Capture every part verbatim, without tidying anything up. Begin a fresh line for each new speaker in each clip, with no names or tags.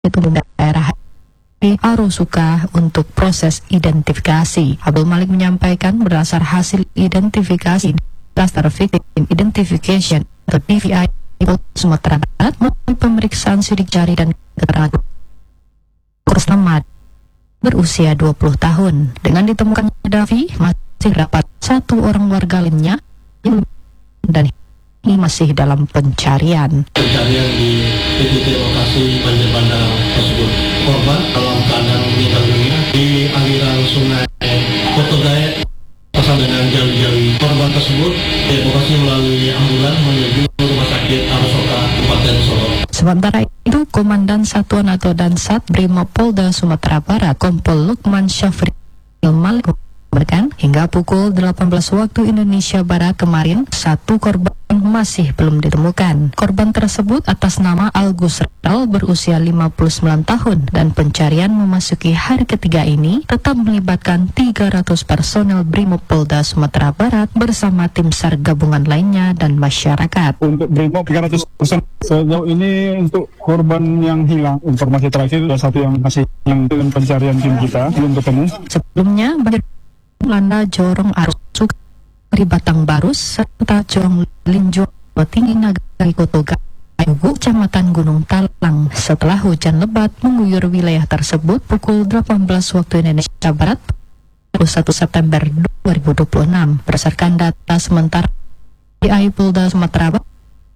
itu daerah Arosuka untuk proses identifikasi. Abdul Malik menyampaikan berdasar hasil identifikasi Cluster Victim Identification atau D V I Sumatera Barat melalui pemeriksaan sidik jari dan keterangan Selamat berusia dua puluh tahun. Dengan ditemukan Davi masih dapat satu orang warga lainnya dan ini masih dalam pencarian.
Pencarian di titik lokasi banjir bandang tersebut. Korban dalam keadaan meninggal dunia di aliran sungai Kotodaya bersama dengan jali-jali. Korban tersebut dievakuasi melalui ambulan menuju rumah sakit Arosuka Kabupaten Solo.
Sementara itu, Komandan Satuan atau Dansat Brimopolda Sumatera Barat Kompol Lukman Syafri Malik membenarkan hingga pukul delapan belas waktu Indonesia Barat kemarin satu korban masih belum ditemukan. Korban tersebut atas nama Algus Ral berusia lima puluh sembilan tahun dan pencarian memasuki hari ketiga ini tetap melibatkan tiga ratus personel Brimopolda Sumatera Barat bersama tim SAR gabungan lainnya dan masyarakat.
Untuk Brimob tiga ratus persen sejauh ini untuk korban yang hilang, informasi terakhir ada satu yang masih yang dengan pencarian tim kita belum ketemu.
Sebelumnya banjir melanda Jorong Arosuka di Batang Barus serta Jong Linjo Tinggi Nagari Kotoga Ayugu Kecamatan Gunung Talang setelah hujan lebat mengguyur wilayah tersebut pukul delapan belas waktu Indonesia Barat dua puluh satu September dua ribu dua puluh enam. Berdasarkan data sementara di Polda Sumatera Barat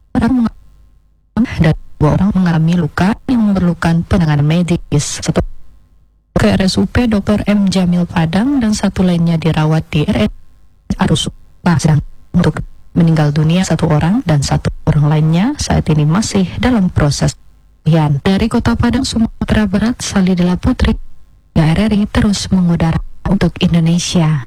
dan dua orang mengalami luka yang memerlukan penanganan medis. Satu ke R S U P Doktor M Jamil Padang dan satu lainnya dirawat di R S Arosuka. Sedang untuk meninggal dunia satu orang dan satu orang lainnya saat ini masih dalam proses pemulihan. Dari Kota Padang, Sumatera Barat, Salidela Putri, R R I terus mengudara untuk Indonesia.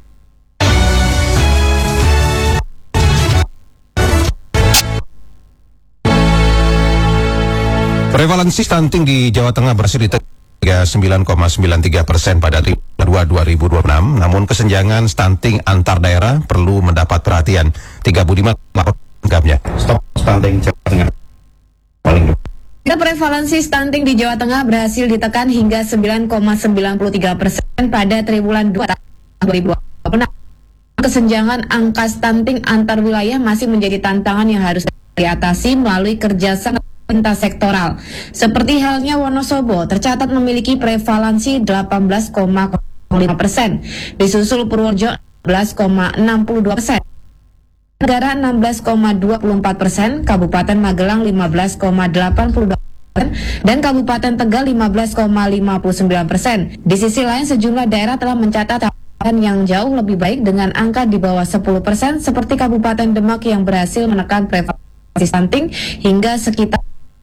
Prevalensi stunting di Jawa Tengah berhasil ditekan sembilan koma sembilan tiga persen pada triwulan dua ribu dua puluh enam, namun kesenjangan stunting antar daerah perlu mendapat perhatian. Tiga Budiman lengkapnya.
Stop stunting Jawa Tengah paling depan.
Prevalensi stunting di Jawa Tengah berhasil ditekan hingga sembilan koma sembilan tiga persen pada triwulan dua ribu dua puluh enam. Kesenjangan angka stunting antar wilayah masih menjadi tantangan yang harus diatasi melalui kerjasama lintas sektoral. Seperti halnya Wonosobo tercatat memiliki prevalensi delapan belas koma lima persen, disusul Purworejo enam belas koma enam dua persen, Negara enam belas koma dua empat persen, Kabupaten Magelang lima belas koma delapan dua persen, dan Kabupaten Tegal lima belas koma lima sembilan persen. Di sisi lain, sejumlah daerah telah mencatat yang jauh lebih baik dengan angka di bawah sepuluh persen, seperti Kabupaten Demak yang berhasil menekan prevalensi stunting hingga sekitar.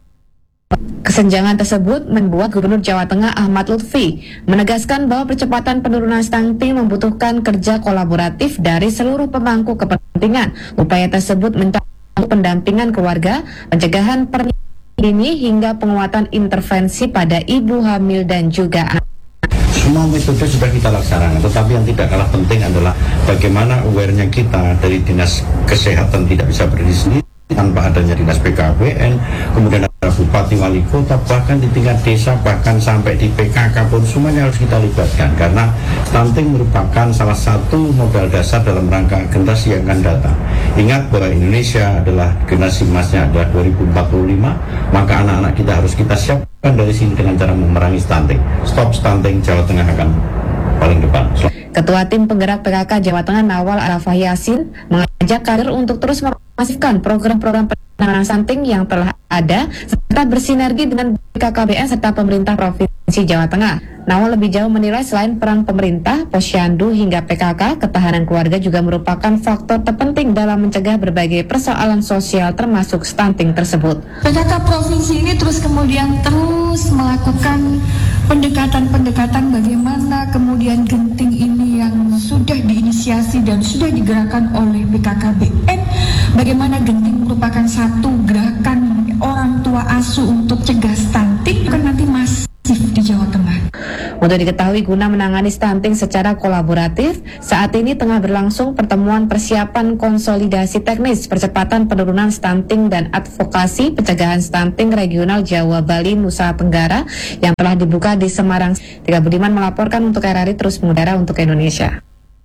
Kesenjangan tersebut membuat Gubernur Jawa Tengah Ahmad Lutfi menegaskan bahwa percepatan penurunan stunting membutuhkan kerja kolaboratif dari seluruh pemangku kepentingan. Upaya tersebut mencakup pendampingan keluarga, pencegahan pernikahan dini hingga penguatan intervensi pada ibu hamil dan juga anak.
Semua metode sudah kita laksanakan, tetapi yang tidak kalah penting adalah bagaimana awareness kita dari Dinas Kesehatan tidak bisa berdiri sendiri tanpa adanya Dinas P K B N, kemudian ada Bupati Wali Kota, bahkan di tingkat desa, bahkan sampai di P K K pun semuanya harus kita libatkan, karena stunting merupakan salah satu modal dasar dalam rangka generasi yang akan datang. Ingat bahwa Indonesia adalah generasi emasnya adalah dua ribu empat puluh lima, maka anak-anak kita harus kita siapkan dari sini dengan cara memerangi stunting. Stop stunting, Jawa Tengah akan paling depan.
Ketua Tim Penggerak P K K Jawa Tengah Nawal Arafah Yasin mengajak kader untuk terus memasifkan program-program penanganan stunting yang telah ada serta bersinergi dengan B K K B N serta pemerintah Provinsi Jawa Tengah. Nawal lebih jauh menilai selain peran pemerintah, posyandu hingga P K K, ketahanan keluarga juga merupakan faktor terpenting dalam mencegah berbagai persoalan sosial termasuk stunting tersebut.
P K K Provinsi ini terus kemudian terus melakukan pendekatan-pendekatan bagaimana kemudian genting ini yang sudah diinisiasi dan sudah digerakkan oleh B K K B N, bagaimana genting merupakan satu gerakan orang tua asuh untuk cegah stunting kan nanti masif di Jawa Tengah.
Untuk diketahui guna menangani stunting secara kolaboratif, saat ini tengah berlangsung pertemuan persiapan konsolidasi teknis percepatan penurunan stunting dan advokasi pencegahan stunting regional Jawa, Bali, Nusa Tenggara yang telah dibuka di Semarang. Tiga Budiman melaporkan untuk R R I Terus Mengudara untuk Indonesia.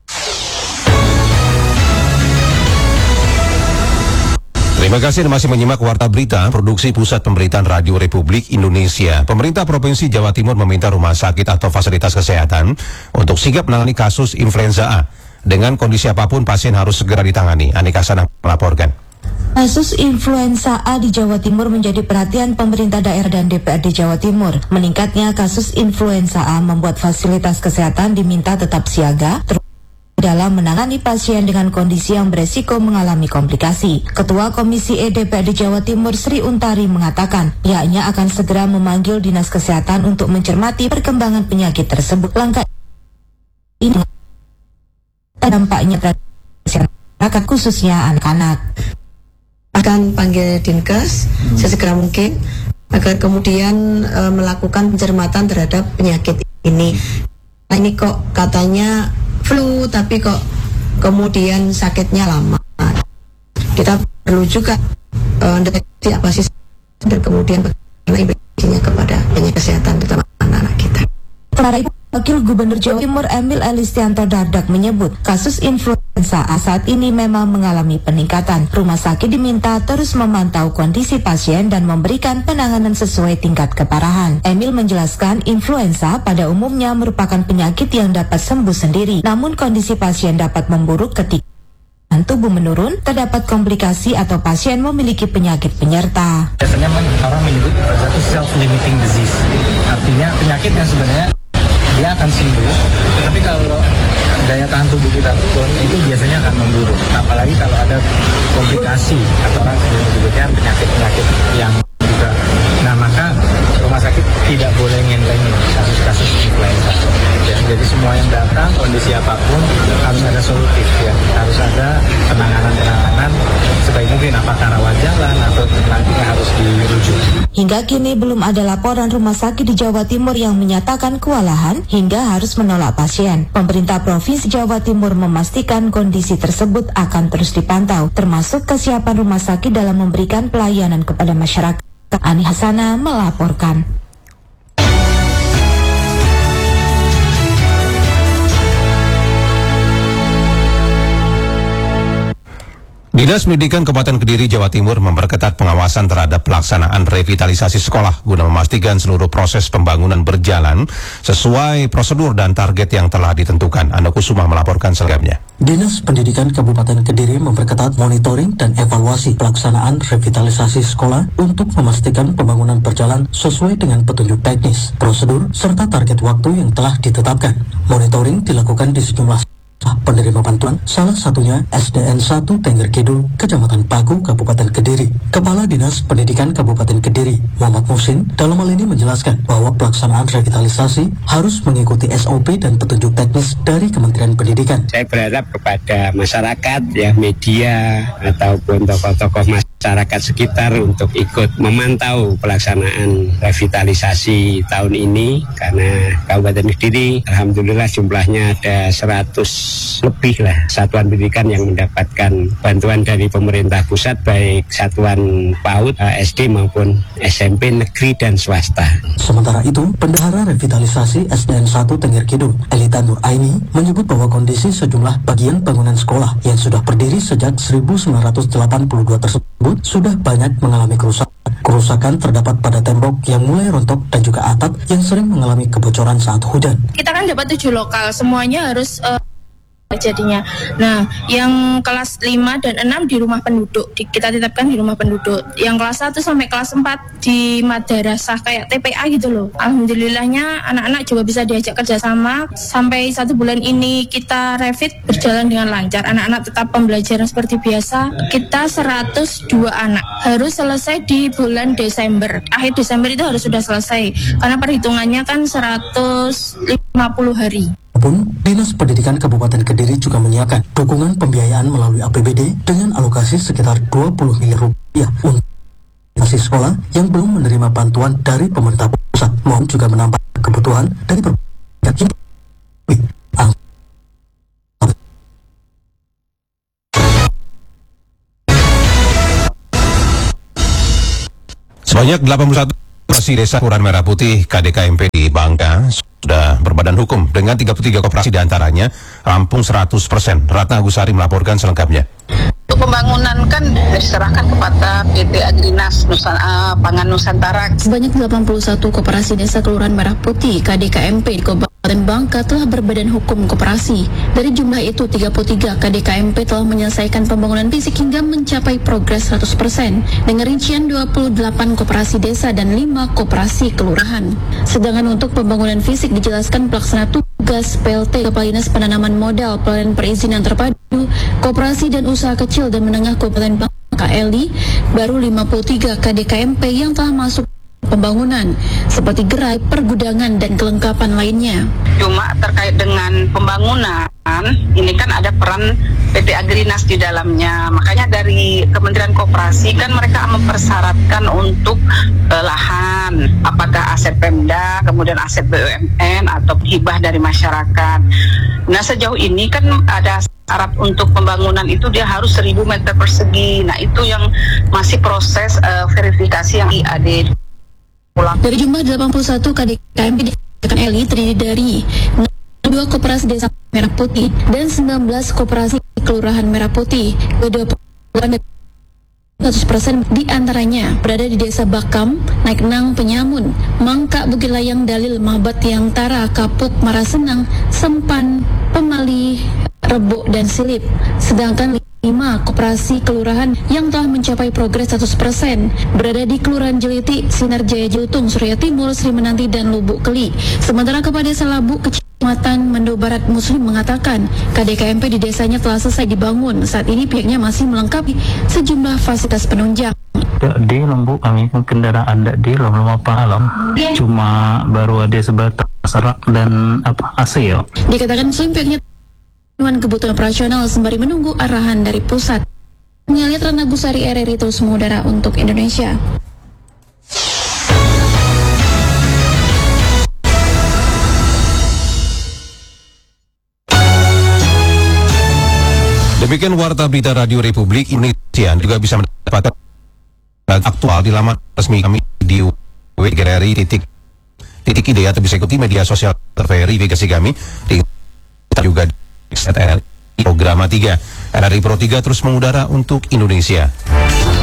Terima kasih Anda masih menyimak Warta Berita, produksi Pusat Pemberitaan Radio Republik Indonesia. Pemerintah Provinsi Jawa Timur meminta rumah sakit atau fasilitas kesehatan untuk sigap menangani kasus influenza A. Dengan kondisi apapun, pasien harus segera ditangani. Anika Sana melaporkan.
Kasus influenza A di Jawa Timur menjadi perhatian pemerintah daerah dan D P R D Jawa Timur. Meningkatnya kasus influenza A membuat fasilitas kesehatan diminta tetap siaga, dalam menangani pasien dengan kondisi yang beresiko mengalami komplikasi. Ketua Komisi E D P R D Jawa Timur Sri Untari mengatakan pihaknya akan segera memanggil Dinas Kesehatan untuk mencermati perkembangan penyakit tersebut. Langkah ini dampaknya terhadap masyarakat khususnya anak-anak.
Akan panggil Dinkes sesegera mungkin agar kemudian e, melakukan pencermatan terhadap penyakit ini. Nah, ini kok katanya flu tapi kok kemudian sakitnya lama. Kita perlu juga mendeteksi uh, apa sih dan kemudian bagaimana implikasinya kepada penyakit kesehatan terutama anak-anak kita.
Sementara itu, Wakil Gubernur Jawa Timur Emil Elistianto Dardak menyebut kasus influenza A saat ini memang mengalami peningkatan. Rumah sakit diminta terus memantau kondisi pasien dan memberikan penanganan sesuai tingkat keparahan. Emil menjelaskan influenza pada umumnya merupakan penyakit yang dapat sembuh sendiri, namun kondisi pasien dapat memburuk ketika tubuh menurun, terdapat komplikasi atau pasien memiliki penyakit penyerta.
Biasanya orang menyebut satu self-limiting disease, artinya penyakit yang sebenarnya dia akan sembuh, tapi kalau daya tahan tubuh kita turun itu biasanya akan memburuk. Apalagi kalau ada komplikasi atau orang menyebutnya penyakit-penyakit yang juga. Nah, maka rumah sakit tidak boleh ngendengin kasus-kasus influenza. Ya, jadi semua yang datang, kondisi apapun harus ada solutif, ya, harus ada penanganan-penanganan sebaik mungkin, apakah rawat jalan atau nantinya harus dirujuk.
Hingga kini belum ada laporan rumah sakit di Jawa Timur yang menyatakan kewalahan hingga harus menolak pasien. Pemerintah Provinsi Jawa Timur memastikan kondisi tersebut akan terus dipantau, termasuk kesiapan rumah sakit dalam memberikan pelayanan kepada masyarakat. Ani Hasana melaporkan.
Dinas Pendidikan Kabupaten Kediri, Jawa Timur memperketat pengawasan terhadap pelaksanaan revitalisasi sekolah guna memastikan seluruh proses pembangunan berjalan sesuai prosedur dan target yang telah ditentukan. Anda Kusuma melaporkan selengkapnya.
Dinas Pendidikan Kabupaten Kediri memperketat monitoring dan evaluasi pelaksanaan revitalisasi sekolah untuk memastikan pembangunan berjalan sesuai dengan petunjuk teknis, prosedur, serta target waktu yang telah ditetapkan. Monitoring dilakukan di sejumlah penerima bantuan, salah satunya S D N satu Tengger Kidul, Kecamatan Paku, Kabupaten Kediri. Kepala Dinas Pendidikan Kabupaten Kediri, Muhammad Musin, dalam hal ini menjelaskan bahwa pelaksanaan revitalisasi harus mengikuti S O P dan petunjuk teknis dari Kementerian Pendidikan.
Saya berharap kepada masyarakat, ya media, ataupun tokoh-tokoh masyarakat sekitar untuk ikut memantau pelaksanaan revitalisasi tahun ini, karena Kabupaten Kediri, alhamdulillah jumlahnya ada seratus lebih lah satuan pendidikan yang mendapatkan bantuan dari pemerintah pusat, baik satuan PAUD, S D maupun S M P negeri dan swasta.
Sementara itu, Bendahara Revitalisasi S D N satu Tengger Kidul, Elita Nur Aini, menyebut bahwa kondisi sejumlah bagian bangunan sekolah yang sudah berdiri sejak seribu sembilan ratus delapan puluh dua tersebut sudah banyak mengalami kerusakan. Kerusakan terdapat pada tembok yang mulai rontok dan juga atap yang sering mengalami kebocoran saat hujan.
Kita kan dapat tujuh lokal, semuanya harus uh... jadinya. Nah, yang kelas lima dan enam di rumah penduduk, di, kita tetapkan di rumah penduduk. Yang kelas satu sampai kelas empat di madrasah kayak T P A gitu loh. Alhamdulillahnya anak-anak juga bisa diajak kerjasama. Sampai satu bulan ini kita revit berjalan dengan lancar. Anak-anak tetap pembelajaran seperti biasa. Kita seratus dua anak. Harus selesai di bulan Desember. Akhir Desember itu harus sudah selesai. Karena perhitungannya kan seratus lima puluh hari.
Pun, Dinas Pendidikan Kabupaten Kediri juga menyiapkan dukungan pembiayaan melalui A P B D dengan alokasi sekitar dua puluh miliar rupiah untuk masih sekolah yang belum menerima bantuan dari pemerintah pusat, maupun juga menambah kebutuhan dari
Sebanyak delapan puluh satu koperasi desa Kelurahan Merah Putih K D K M P di Bangka sudah berbadan hukum dengan tiga puluh tiga koperasi diantaranya rampung seratus persen. Ratna Agusari melaporkan selengkapnya.
Untuk pembangunan kan diserahkan kepada P T Agrinas Nusa, uh, Pangan Nusantara.
Sebanyak delapan puluh satu koperasi desa Kelurahan Merah Putih K D K M P di Kabupaten Bangka telah berbadan hukum koperasi. Dari jumlah itu, tiga puluh tiga K D K M P telah menyelesaikan pembangunan fisik hingga mencapai progres seratus persen dengan rincian dua puluh delapan koperasi desa dan lima koperasi kelurahan. Sedangkan untuk pembangunan fisik dijelaskan pelaksana tugas P L T Kepala Dinas Penanaman Modal Pelayanan Perizinan Terpadu Koperasi dan Usaha Kecil dan Menengah Kabupaten Bangka L I baru lima puluh tiga K D K M P yang telah masuk pembangunan seperti gerai, pergudangan dan kelengkapan lainnya.
Cuma terkait dengan pembangunan ini kan ada peran P T Agrinas di dalamnya. Makanya dari Kementerian Koperasi kan mereka mempersyaratkan untuk uh, lahan, apakah aset Pemda, kemudian aset B U M N atau hibah dari masyarakat. Nah, sejauh ini kan ada syarat untuk pembangunan itu dia harus seribu meter persegi. Nah, itu yang masih proses uh, verifikasi yang I A D.
Dari jumlah delapan puluh satu K D K M P di L I terdiri dari dua koperasi desa Merah Putih dan sembilan belas koperasi kelurahan Merah Putih. Kedua seratus persen di antaranya berada di Desa Bakam, Naiknang, Penyamun, Mangka, Bukit Layang, Dalil, Mahbat, Tiang Tara, Kapuk, Marasenang, Sempan, Pemali, Rebo, dan Silip. Sedangkan lima koperasi kelurahan yang telah mencapai progres seratus persen berada di Kelurahan Jeliti, Sinar Jaya Jelutung, Surya Timur, Sri Menanti, dan Lubuk Keli. Sementara kepada Desa Labu, Kecamatan Mendo Barat Muslim mengatakan K D K M P di desanya telah selesai dibangun. Saat ini pihaknya masih melengkapi sejumlah fasilitas penunjang.
Di Lembu kami kendaraan ada di lama Palam, cuma baru ada sebatas serak dan apa A C ya.
Dikatakan Muslim pihaknya kebutuhan operasional sembari menunggu arahan dari pusat. Mengalir Ratna Agusari R R I terus mengudara untuk Indonesia.
Demikian Warta Berita Radio Republik Indonesia. Juga bisa mendapatkan aktual di laman resmi kami di w w w titik r r i titik i d atau bisa ikuti media sosial terverifikasi kami di juga di R R I Programa tiga. R R I Pro tiga terus mengudara untuk Indonesia.